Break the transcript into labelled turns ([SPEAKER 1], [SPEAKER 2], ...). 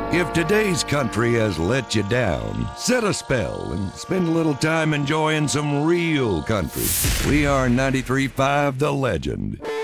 [SPEAKER 1] If today's country has let you down, set a spell and spend a little time enjoying some real country. We are 93.5 The Legend.